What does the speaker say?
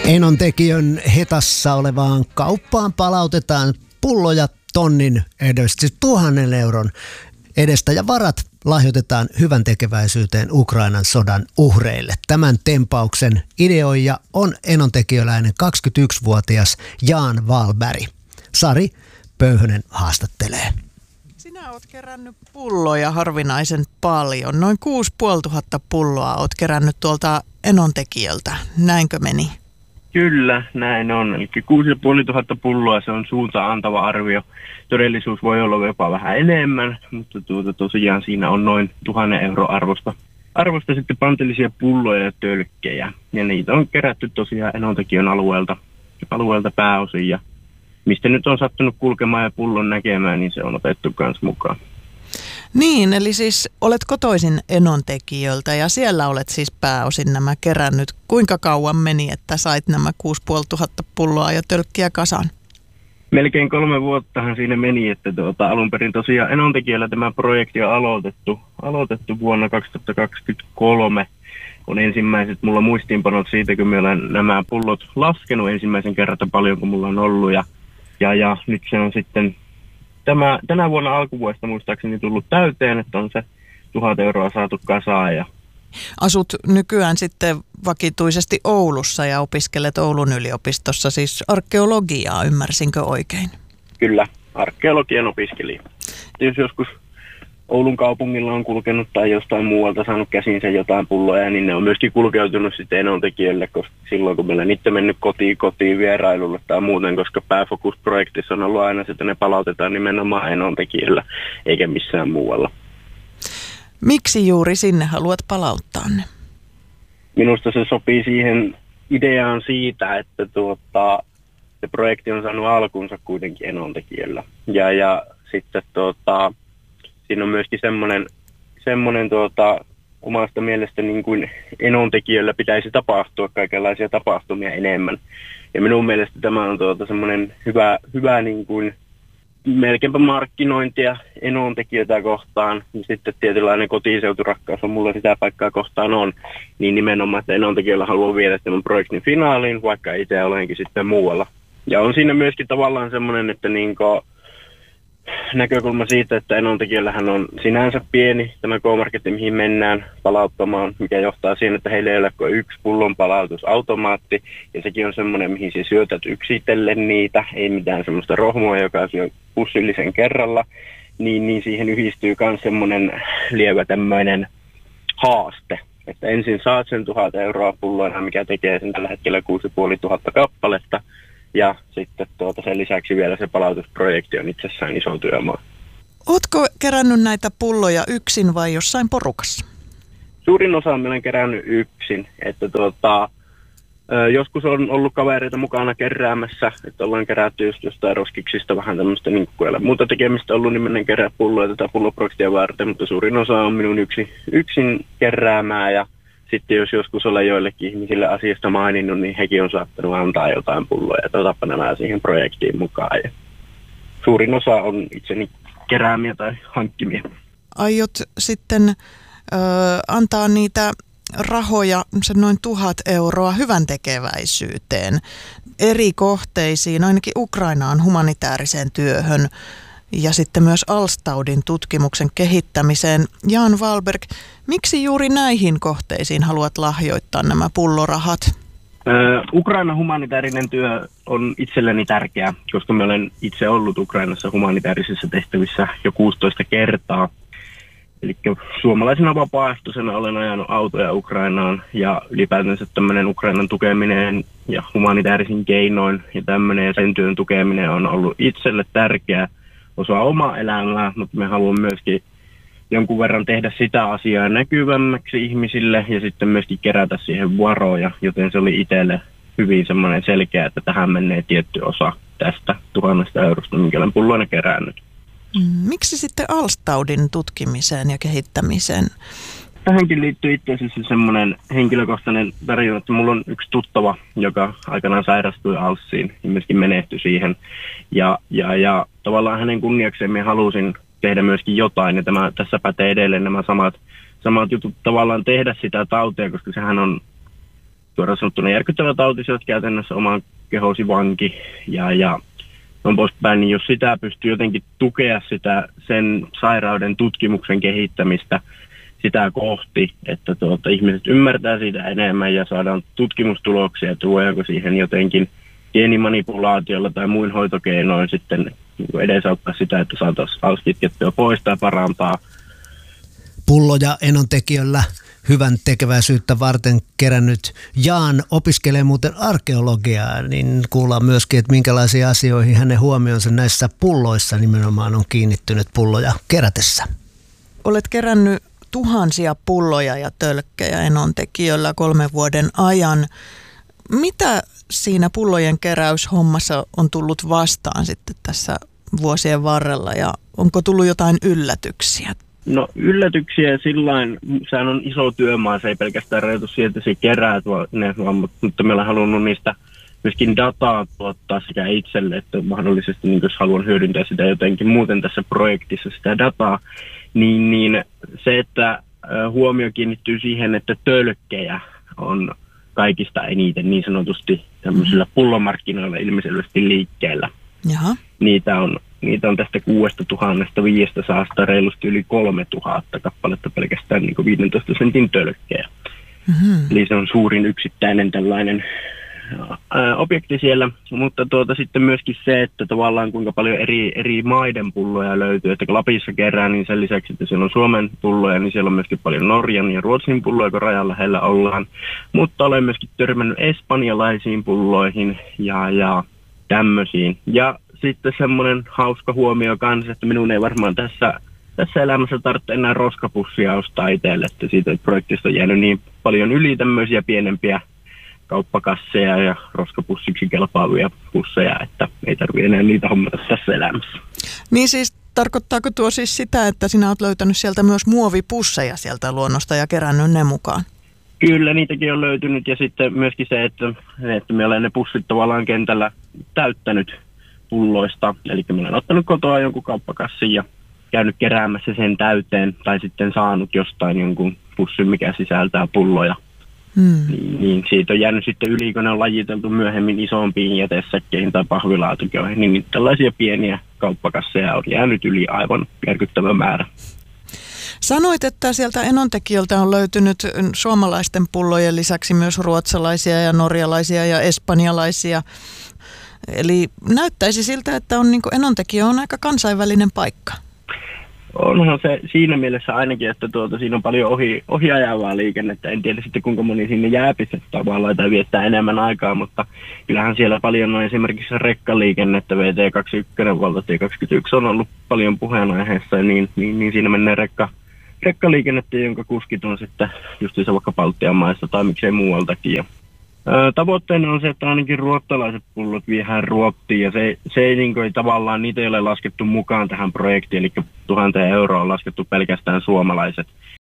Enontekiön Hetassa olevaan kauppaan palautetaan pulloja tonnin edestä, siis 1 000 euron edestä, ja varat lahjoitetaan hyvän tekeväisyyteen Ukrainan sodan uhreille. Tämän tempauksen ideoija on enontekiöläinen 21-vuotias Jan Wahlberg. Sari Pöyhönen haastattelee. Sinä oot kerännyt pulloja harvinaisen paljon. Noin 6500 pulloa oot kerännyt tuolta Enontekiöltä. Näinkö meni? Kyllä, näin on. Eli 6500 pulloa, se on suuntaan antava arvio. Todellisuus voi olla jopa vähän enemmän, mutta tosiaan siinä on noin 1 000 euro arvosta sitten pantillisia pulloja ja tölkkejä. Ja niitä on kerätty tosiaan Enontekiön alueelta pääosin. Ja mistä nyt on sattunut kulkemaan ja pullon näkemään, niin se on otettu myös mukaan. Niin, eli siis olet kotoisin Enontekiöltä ja siellä olet siis pääosin nämä kerännyt. Kuinka kauan meni, että sait nämä 6500 pulloa ja tölkkiä kasaan? Melkein 3 vuottahan siinä meni, että alun perin tosiaan Enontekiöllä tämä projekti on aloitettu vuonna 2023. On ensimmäiset mulla muistiinpanot siitä, kun minä olen nämä pullot laskenut ensimmäisen kerran, paljonko mulla on ollut. Ja nyt se on sitten tänä vuonna alkuvuodesta muistaakseni tullut täyteen, että on se 1 000 euroa saatu kasaan. Ja asut nykyään sitten vakituisesti Oulussa ja opiskelet Oulun yliopistossa, siis arkeologiaa, ymmärsinkö oikein? Kyllä, arkeologian opiskelija. Jos joskus Oulun kaupungilla on kulkenut tai jostain muualta saanut käsinsä jotain pulloja, niin ne on myöskin kulkeutunut sitten Enontekijölle, koska silloin kun meillä niitä mennyt kotiin vierailulle tai muuten, koska pääfokusprojektissa on ollut aina, että ne palautetaan nimenomaan Enontekijöllä eikä missään muualla. Miksi juuri sinne haluat palauttaa ne? Minusta se sopii siihen ideaan siitä, että se projekti on saanut alkunsa kuitenkin Enontekijöllä. Ja sitten siinä on myöskin semmoinen omasta mielestä niin kuin Enontekijöllä pitäisi tapahtua kaikenlaisia tapahtumia enemmän. Ja minun mielestä tämä on semmoinen hyvä niin kuin melkeinpä markkinointia Enontekijöitä kohtaan. Ja sitten tietynlainen kotiseuturakkaus on mulla sitä paikkaa kohtaan on. Niin nimenomaan, että Enontekijöllä haluan viedä tämän projektin finaaliin, vaikka itse olenkin sitten muualla. Ja on siinä myöskin tavallaan semmoinen, että näkökulma siitä, että Enontekiöllähän on sinänsä pieni tämä K-Market, mihin mennään palauttamaan, mikä johtaa siihen, että heillä ei ole kuin 1 pullon palautusautomaatti, ja sekin on semmoinen, mihin se syötät yksitellen niitä, ei mitään semmoista rohmoa, joka syö pussillisen kerralla, niin siihen yhdistyy myös semmoinen lievä tämmöinen haaste, että ensin saat sen 1 000 euroa pulloina, mikä tekee sen tällä hetkellä 6500 kappaletta, ja sitten sen lisäksi vielä se palautusprojekti on itsessään iso työmaa. Ootko kerännyt näitä pulloja yksin vai jossain porukassa? Suurin osa olen kerännyt yksin. Että joskus on ollut kavereita mukana keräämässä, että ollaan kerätty just jostain roskiksista vähän tämmöistä, niin kun ei ole muuta tekemistä ollut, niin menen kerää pulloja tätä pulloprojektia varten, mutta suurin osa on minun yksin keräämää, ja sitten jos joskus olen joillekin ihmisille asiasta maininnut, niin hekin on saattanut antaa jotain pulloja, että otapa nämä siihen projektiin mukaan. Ja suurin osa on itseni keräämiä tai hankkimia. Aiot sitten antaa niitä rahoja, se noin 1000 euroa hyvän tekeväisyyteen eri kohteisiin, ainakin Ukrainaan humanitaariseen työhön ja sitten myös Alstaudin tutkimuksen kehittämiseen. Jan Wahlberg, miksi juuri näihin kohteisiin haluat lahjoittaa nämä pullorahat? Ukrainan humanitaarinen työ on itselleni tärkeä, koska mä olen itse ollut Ukrainassa humanitaarisissa tehtävissä jo 16 kertaa. Eli suomalaisena vapaaehtoisena olen ajanut autoja Ukrainaan, ja ylipäätänsä tämmöinen Ukrainan tukeminen ja humanitaarisin keinoin ja tämmöinen ja sen työn tukeminen on ollut itselle tärkeä osa omaa elämää, mutta me haluan myöskin jonkun verran tehdä sitä asiaa näkyvämmäksi ihmisille ja sitten myöskin kerätä siihen varoja, joten se oli itselle hyvin semmoinen selkeä, että tähän menee tietty osa tästä 1000 eurosta, minkä olen pulloina kerännyt. Miksi sitten Alstaudin tutkimiseen ja kehittämiseen? Tähänkin liittyy itse asiassa semmoinen henkilökohtainen tarina, että mulla on yksi tuttava, joka aikanaan sairastui Alssiin ja myöskin menehtyi siihen. Ja tavallaan hänen kunniakseen minä halusin tehdä myöskin jotain, ja tässä pätee edelleen nämä samat jutut tavallaan tehdä sitä tautia, koska sehän on suoraan sanottuna järkyttävä tauti, se on käytännössä oman kehosi vanki ja on poispäin, niin jos sitä pystyy jotenkin tukea sen sairauden tutkimuksen kehittämistä sitä kohti, että ihmiset ymmärtää siitä enemmän ja saadaan tutkimustuloksia, että voidaanko siihen jotenkin geenimanipulaatiolla tai muin hoitokeinoin sitten edesauttaa sitä, että saataisiin ALS kitkettyä pois tai parantaa. Pullo- ja Enontekiöllä hyvän tekeväisyyttä varten kerännyt Jaan opiskelee muuten arkeologiaa, niin kuullaan myöskin, että minkälaisiin asioihin hänen huomionsa näissä pulloissa nimenomaan on kiinnittynyt pulloja kerätessä. Olet kerännyt tuhansia pulloja ja tölkkejä Enontekiöllä 3 vuoden ajan. Mitä siinä pullojen keräyshommassa on tullut vastaan sitten tässä vuosien varrella ja onko tullut jotain yllätyksiä? No yllätyksiä sillain, sehän on iso työmaa, se ei pelkästään rajoitu siihen, että se kerää mutta meillä on halunnut niistä myöskin dataa tuottaa sekä itselle, että mahdollisesti niin jos haluan hyödyntää sitä jotenkin muuten tässä projektissa sitä dataa, niin se, että huomio kiinnittyy siihen, että tölkkejä on kaikista eniten niin sanotusti tämmöisillä pullomarkkinoilla ilmiselvästi liikkeellä. Jaha. Niitä on tästä 6500 reilusti yli 3000 kappaletta pelkästään niin kuin 15 sentin tölkkejä. Mm-hmm. Eli se on suurin yksittäinen tällainen objekti siellä, mutta sitten myöskin se, että tavallaan kuinka paljon eri maiden pulloja löytyy, että kun Lapissa kerään, niin sen lisäksi, että siellä on Suomen pulloja, niin siellä on myöskin paljon Norjan ja Ruotsin pulloja, kun rajan lähellä ollaan, mutta olen myöskin törmännyt espanjalaisiin pulloihin ja tämmöisiin. Ja sitten semmoinen hauska huomio kanssa, että minun ei varmaan tässä elämässä tarvitse enää roskapussia ostaa itselle, että siitä projektista on jäänyt niin paljon yli tämmöisiä pienempiä kauppakasseja ja roskapussiksi kelpaavia pusseja, että ei tarvitse enää niitä hommata tässä elämässä. Niin siis tarkoittaako tuo siis sitä, että sinä olet löytänyt sieltä myös muovipusseja sieltä luonnosta ja kerännyt ne mukaan? Kyllä, niitäkin on löytynyt ja sitten myöskin se, että me olen ne pussit tavallaan kentällä täyttänyt pulloista. Eli minä olen ottanut kotoa jonkun kauppakassin ja käynyt keräämässä sen täyteen tai sitten saanut jostain jonkun pussin, mikä sisältää pulloja. Niin siitä on jäänyt sitten yli, kun ne on lajiteltu myöhemmin isompiin jätesäkkeihin tai pahvilaatikoihin, niin tällaisia pieniä kauppakasseja on jäänyt yli aivan järkyttävä määrä. Sanoit, että sieltä Enontekiöltä on löytynyt suomalaisten pullojen lisäksi myös ruotsalaisia ja norjalaisia ja espanjalaisia. Eli näyttäisi siltä, että Enontekijö on aika kansainvälinen paikka. Onhan se siinä mielessä ainakin, että siinä on paljon ohiajavaa liikennettä. En tiedä sitten kuinka moni sinne jääpiset tavallaan tai viettää enemmän aikaa, mutta kyllähän siellä paljon on esimerkiksi rekkaliikennettä. VT21, valtatie 21 on ollut paljon puheenaiheessa, niin siinä menee rekkaliikennettä, jonka kuskit on sitten justiinsa vaikka Baltian maista tai miksei muualtakin. Ja tavoitteena on se, että ainakin ruottalaiset pullot viedään Ruottiin ja se ei tavallaan, niitä ei ole laskettu mukaan tähän projektiin, eli 1 000 € on laskettu pelkästään suomalaiset.